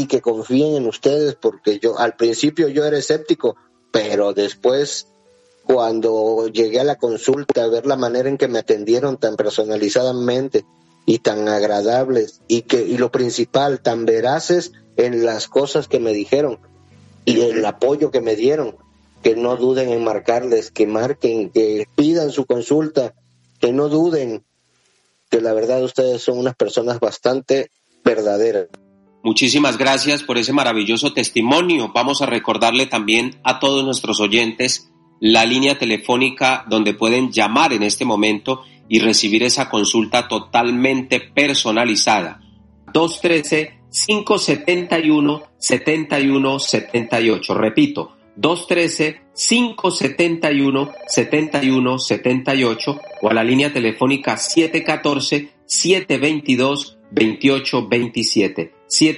y que confíen en ustedes, porque al principio yo era escéptico, pero después, cuando llegué a la consulta, a ver la manera en que me atendieron tan personalizadamente y tan agradables, y lo principal, tan veraces en las cosas que me dijeron y el apoyo que me dieron, que no duden en marcarles, que marquen, que pidan su consulta, que no duden, que la verdad ustedes son unas personas bastante verdaderas. Muchísimas gracias por ese maravilloso testimonio. Vamos a recordarle también a todos nuestros oyentes la línea telefónica donde pueden llamar en este momento y recibir esa consulta totalmente personalizada. 213-571-7178. Repito, 213-571-7178 o a la línea telefónica 714-722-2827.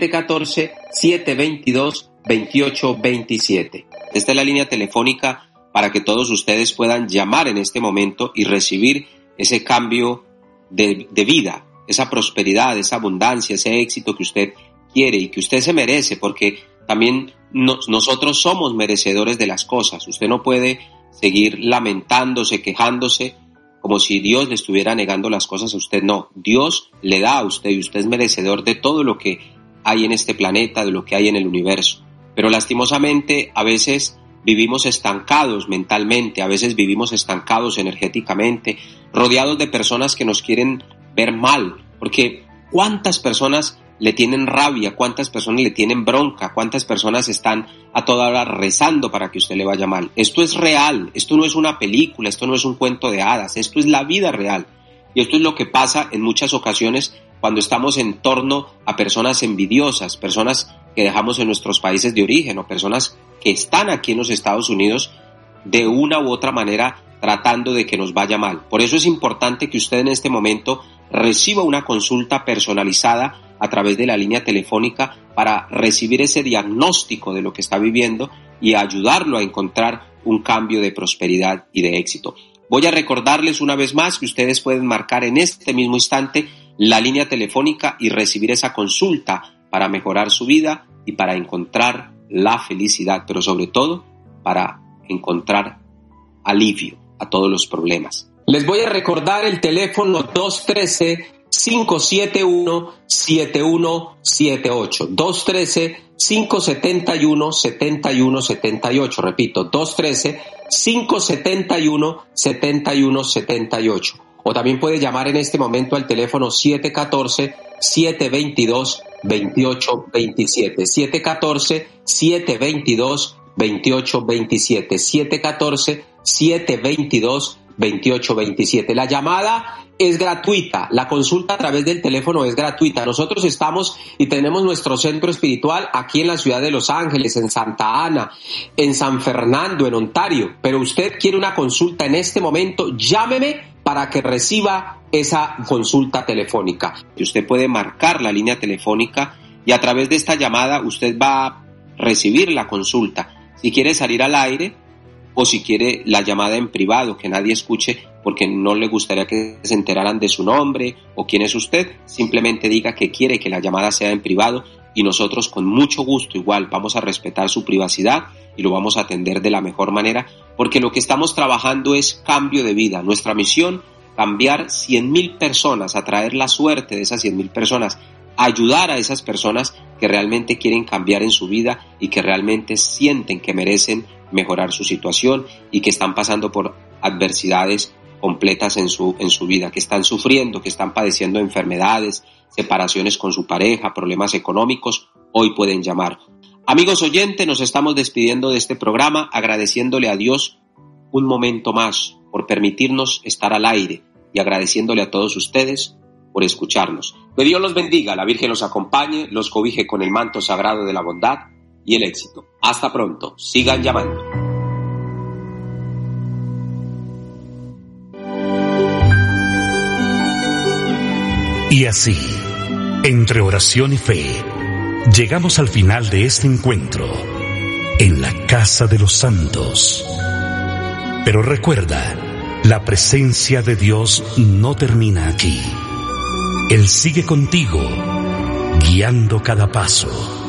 714-722-2827. Esta es la línea telefónica para que todos ustedes puedan llamar en este momento y recibir ese cambio de vida, esa prosperidad, esa abundancia, ese éxito que usted quiere y que usted se merece, porque también nosotros somos merecedores de las cosas. Usted no puede seguir lamentándose, quejándose, como si Dios le estuviera negando las cosas a usted. No, Dios le da a usted y usted es merecedor de todo lo que hay en este planeta, de lo que hay en el universo. Pero lastimosamente a veces vivimos estancados mentalmente, a veces vivimos estancados energéticamente, rodeados de personas que nos quieren ver mal, porque ¿cuántas personas le tienen rabia? ¿Cuántas personas le tienen bronca? ¿Cuántas personas están a toda hora rezando para que usted le vaya mal? Esto es real, esto no es una película, esto no es un cuento de hadas, esto es la vida real. Y esto es lo que pasa en muchas ocasiones cuando estamos en torno a personas envidiosas, personas que dejamos en nuestros países de origen o personas que están aquí en los Estados Unidos de una u otra manera tratando de que nos vaya mal. Por eso es importante que usted en este momento reciba una consulta personalizada a través de la línea telefónica para recibir ese diagnóstico de lo que está viviendo y ayudarlo a encontrar un cambio de prosperidad y de éxito. Voy a recordarles una vez más que ustedes pueden marcar en este mismo instante la línea telefónica y recibir esa consulta para mejorar su vida y para encontrar la felicidad, pero sobre todo para encontrar alivio a todos los problemas. Les voy a recordar el teléfono 213-571-7178. 213-571-7178. Repito, 213-571-7178. O también puede llamar en este momento al teléfono 714-722-2827. 714-722-2827. 714-722-2827. La llamada es gratuita, la consulta a través del teléfono es gratuita. Nosotros estamos y tenemos nuestro centro espiritual aquí en la ciudad de Los Ángeles, en Santa Ana, en San Fernando, en Ontario. Pero usted quiere una consulta en este momento, llámeme para que reciba esa consulta telefónica. Usted puede marcar la línea telefónica y a través de esta llamada usted va a recibir la consulta. Si quiere salir al aire o si quiere la llamada en privado, que nadie escuche porque no le gustaría que se enteraran de su nombre o quién es usted, simplemente diga que quiere que la llamada sea en privado y nosotros con mucho gusto igual vamos a respetar su privacidad y lo vamos a atender de la mejor manera, porque lo que estamos trabajando es cambio de vida. Nuestra misión, cambiar 100,000 personas, atraer la suerte de esas 100,000 personas, ayudar a esas personas que realmente quieren cambiar en su vida y que realmente sienten que merecen mejorar su situación y que están pasando por adversidades completas en su vida, que están sufriendo, que están padeciendo enfermedades, separaciones con su pareja, problemas económicos. Hoy pueden llamar. Amigos oyentes, nos estamos despidiendo de este programa agradeciéndole a Dios un momento más por permitirnos estar al aire y agradeciéndole a todos ustedes por escucharnos. Que Dios los bendiga, la Virgen los acompañe, los cobije con el manto sagrado de la bondad y el éxito. Hasta pronto, sigan llamando. Y así, entre oración y fe, llegamos al final de este encuentro en la Casa de los Santos. Pero recuerda, la presencia de Dios no termina aquí. Él sigue contigo, guiando cada paso.